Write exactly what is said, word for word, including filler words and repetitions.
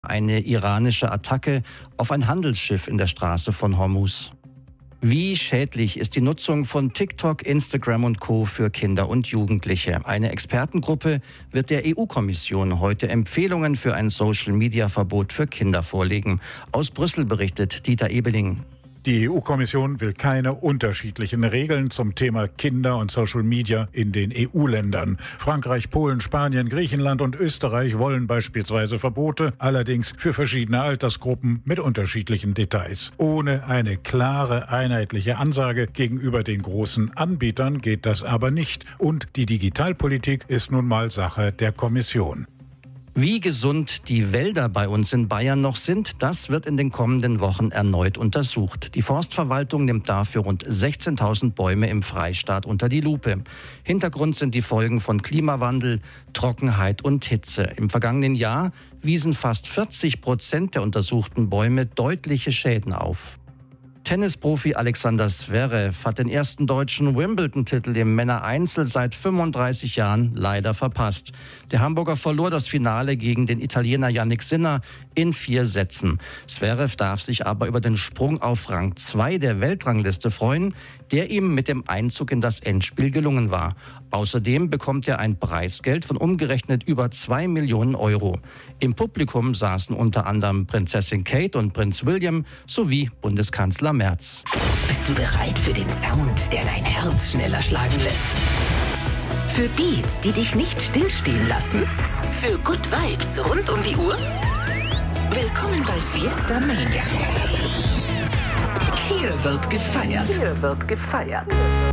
Eine iranische Attacke auf ein Handelsschiff in der Straße von Hormuz. Wie schädlich ist die Nutzung von TikTok, Instagram und Co. für Kinder und Jugendliche? Eine Expertengruppe wird der E U-Kommission heute Empfehlungen für ein Social-Media-Verbot für Kinder vorlegen. Aus Brüssel berichtet Dieter Ebeling. Die E U-Kommission will keine unterschiedlichen Regeln zum Thema Kinder und Social Media in den E U-Ländern. Frankreich, Polen, Spanien, Griechenland und Österreich wollen beispielsweise Verbote, allerdings für verschiedene Altersgruppen mit unterschiedlichen Details. Ohne eine klare, einheitliche Ansage gegenüber den großen Anbietern geht das aber nicht. Und die Digitalpolitik ist nun mal Sache der Kommission. Wie gesund die Wälder bei uns in Bayern noch sind, das wird in den kommenden Wochen erneut untersucht. Die Forstverwaltung nimmt dafür rund sechzehntausend Bäume im Freistaat unter die Lupe. Hintergrund sind die Folgen von Klimawandel, Trockenheit und Hitze. Im vergangenen Jahr wiesen fast vierzig Prozent der untersuchten Bäume deutliche Schäden auf. Tennisprofi Alexander Zverev hat den ersten deutschen Wimbledon-Titel im Männereinzel seit fünfunddreißig Jahren leider verpasst. Der Hamburger verlor das Finale gegen den Italiener Jannik Sinner in vier Sätzen. Zverev darf sich aber über den Sprung auf Rang zwei der Weltrangliste freuen, der ihm mit dem Einzug in das Endspiel gelungen war. Außerdem bekommt er ein Preisgeld von umgerechnet über zwei Millionen Euro. Im Publikum saßen unter anderem Prinzessin Kate und Prinz William sowie Bundeskanzler Merz. Bist du bereit für den Sound, der dein Herz schneller schlagen lässt? Für Beats, die dich nicht stillstehen lassen? Für Good Vibes rund um die Uhr? Willkommen bei Fiesta Mania. Hier wird gefeiert. Hier wird gefeiert.